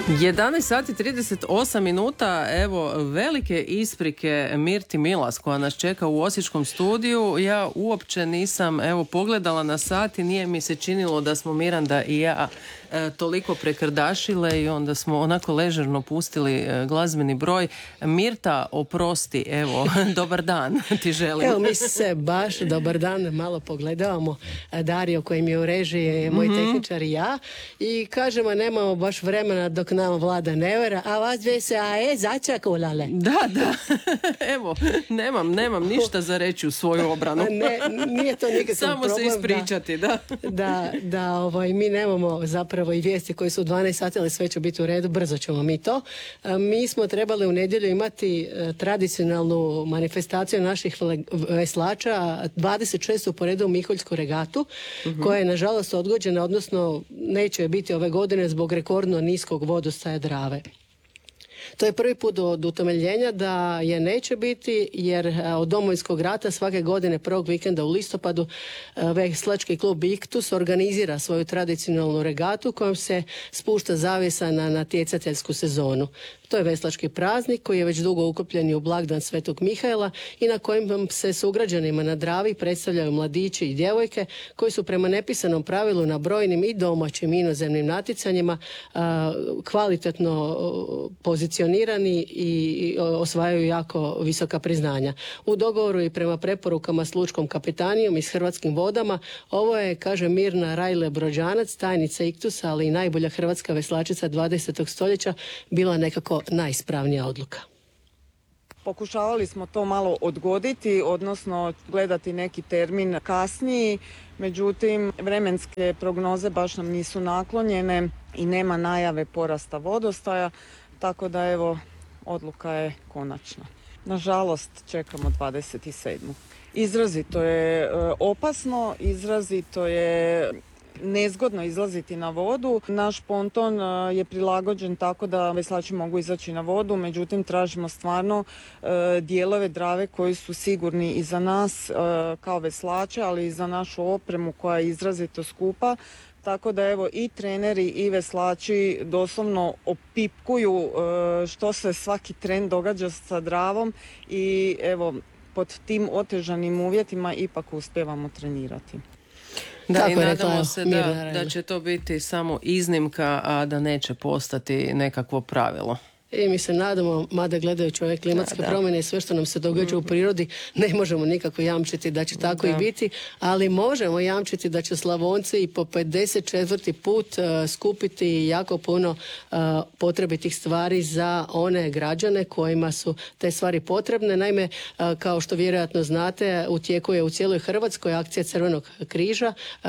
11 sati 38 minuta, evo velike isprike Mirti Milas koja nas čeka u Osječkom studiju. Ja uopće nisam pogledala na sat i nije mi se činilo da smo Miranda i ja toliko prekrdašile i onda smo onako ležerno pustili glazbeni broj. Mirta, oprosti, evo, dobar dan ti želim. Evo, mi se baš dobar dan malo pogledavamo. Dario koji mi je u režiji, moj tehničar i ja, i kažemo nemamo baš vremena dok nam vlada nevera, a vas dvije se začakulale. Da, evo, nemam ništa za reći u svoju obranu. Ne, nije to nikakav samo problem. Se ispričati, da mi nemamo zapravo i vijesti koje su 12 sati, ali sve će biti u redu, brzo ćemo mi to. Mi smo trebali u nedjelju imati tradicionalnu manifestaciju naših veslača, 26. po redu Miholjsku regatu, koja je nažalost odgođena, odnosno neće biti ove godine zbog rekordno niskog vodostaja Drave. To je prvi put od utemeljenja da je neće biti, jer od Domovinskog rata svake godine prvog vikenda u listopadu veslački klub Iktus organizira svoju tradicionalnu regatu kojom se spušta zavjesa na natjecateljsku sezonu. To je veslački praznik koji je već dugo ukupljen u blagdan Svetog Mihaela i na kojem se sugrađanima na Dravi predstavljaju mladići i djevojke koji su prema nepisanom pravilu na brojnim i domaćim i inozemnim natjecanjima kvalitetno pozicionirani i osvajaju jako visoka priznanja. U dogovoru i prema preporukama s lučkom kapetanijom i s Hrvatskim vodama, ovo je, kaže Mirna Rajle Brođanac, tajnica Iktusa, ali i najbolja hrvatska veslačica 20. stoljeća, bila nekako najispravnija odluka. Pokušavali smo to malo odgoditi, odnosno gledati neki termin kasniji, međutim vremenske prognoze baš nam nisu naklonjene i nema najave porasta vodostaja, tako da evo odluka je konačna. Nažalost čekamo 27. Izrazito je opasno, izrazito je nezgodno izlaziti na vodu. Naš ponton je prilagođen tako da veslači mogu izaći na vodu, međutim tražimo stvarno dijelove Drave koji su sigurni i za nas kao veslače, ali i za našu opremu koja je izrazito skupa. Tako da evo i treneri i veslači doslovno opipkuju što se svaki tren događa sa Dravom i evo pod tim otežanim uvjetima ipak uspijevamo trenirati. Da, tako i nadamo se Mirna, da će to biti samo iznimka, a da neće postati nekakvo pravilo. I mi se nadamo, mada gledajući ove klimatske promjene i sve što nam se događa u prirodi, ne možemo nikako jamčiti da će tako i biti, ali možemo jamčiti da će Slavonci i po 54. put skupiti jako puno potrebitih stvari za one građane kojima su te stvari potrebne. Naime, kao što vjerojatno znate, u tijeku je u cijeloj Hrvatskoj akcija Crvenog križa,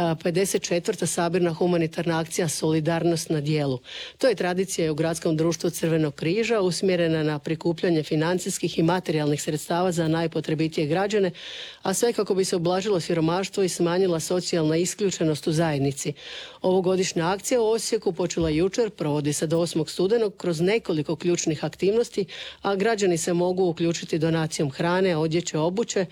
54. sabirna humanitarna akcija Solidarnost na djelu. To je tradicija u Gradskom društvu Crvenog križa, usmjerena na prikupljanje financijskih i materijalnih sredstava za najpotrebitije građane, a sve kako bi se ublažilo siromaštvo i smanjila socijalna isključenost u zajednici. Ovogodišnja akcija u Osijeku počela jučer, provodi se do 8. studenog kroz nekoliko ključnih aktivnosti, a građani se mogu uključiti donacijom hrane, odjeće, obuće,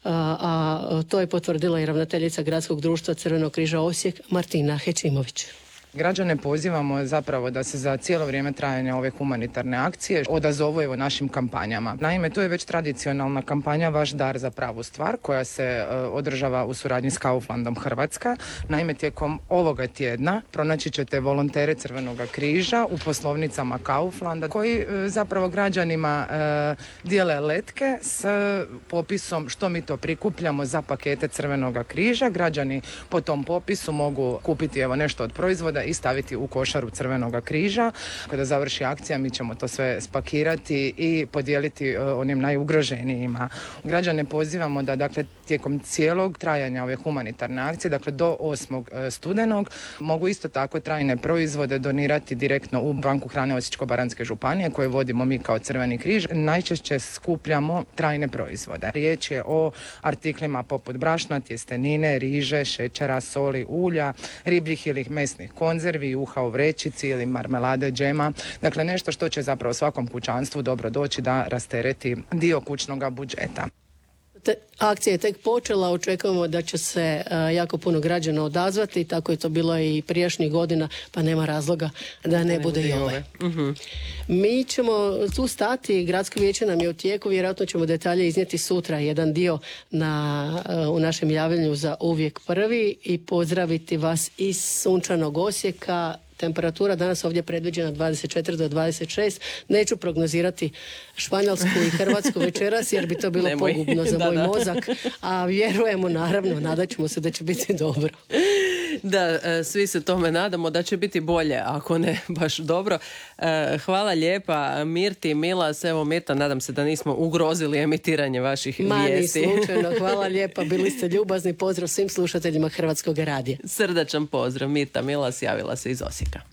a to je potvrdila i ravnateljica Gradskog društva Crvenog križa Osijek Martina Hećimović. Građane pozivamo zapravo da se za cijelo vrijeme trajanja ove humanitarne akcije odazovu evo našim kampanjama. Naime, to je već tradicionalna kampanja Vaš dar za pravu stvar koja se održava u suradnji s Kauflandom Hrvatska. Naime, tijekom ovoga tjedna pronaći ćete volontere Crvenog križa u poslovnicama Kauflanda koji zapravo građanima dijele letke s popisom što mi to prikupljamo za pakete Crvenog križa. Građani po tom popisu mogu kupiti evo nešto od proizvoda i staviti u košaru Crvenoga križa. Kada završi akcija mi ćemo to sve spakirati i podijeliti onim najugroženijima. Građane pozivamo da dakle tijekom cijelog trajanja ove humanitarne akcije, dakle do 8. studenog, mogu isto tako trajne proizvode donirati direktno u banku hrane Osječko-baranjske županije koje vodimo mi kao Crveni križ. Najčešće skupljamo trajne proizvode. Riječ je o artiklima poput brašna, tjestenine, riže, šećera, soli, ulja, ribljih ili mesnih konzervi, juha u vrećici ili marmelade, džema. Dakle, nešto što će zapravo svakom kućanstvu dobro doći da rastereti dio kućnog budžeta. akcija je tek počela, očekujemo da će se jako puno građana odazvati, tako je to bilo i prijašnjih godina, pa nema razloga da ne bude i ove. Mi ćemo tu stati, gradsko vijeće nam je u tijeku, vjerojatno ćemo detalje iznijeti sutra, jedan dio u našem javljanju za uvijek prvi i pozdraviti vas iz sunčanog Osijeka. Temperatura danas ovdje predviđena 24 do 26. Neću prognozirati Španjolsku i Hrvatsku večeras jer bi to bilo pogubno za moj mozak, a vjerujemo naravno, nadat ćemo se da će biti dobro. Da, svi se tome nadamo da će biti bolje, ako ne baš dobro. Hvala lijepa Mirti i Milas. Evo Mirta, nadam se da nismo ugrozili emitiranje vaših vijesti. Ni slučajno, hvala lijepa, bili ste ljubazni, pozdrav svim slušateljima Hrvatskog radija. Srdačan pozdrav, Mirta Milas javila se iz Osijeka.